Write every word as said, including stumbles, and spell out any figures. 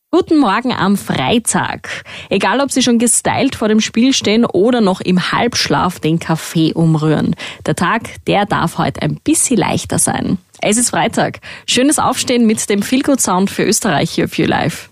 Guten Morgen am Freitag. Egal, ob Sie schon gestylt vor dem Spiel stehen oder noch im Halbschlaf den Kaffee umrühren. Der Tag, der darf heute ein bisschen leichter sein. Es ist Freitag. Schönes Aufstehen mit dem Feelgood Sound für Österreich hier auf YouLife.